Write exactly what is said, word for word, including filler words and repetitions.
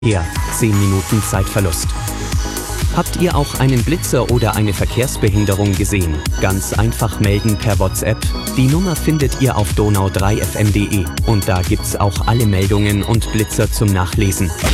Ja, zehn Minuten Zeitverlust. Habt ihr auch einen Blitzer oder eine Verkehrsbehinderung gesehen? Ganz einfach melden per WhatsApp. Die Nummer findet ihr auf donau drei f m punkt de und da gibt's auch alle Meldungen und Blitzer zum Nachlesen.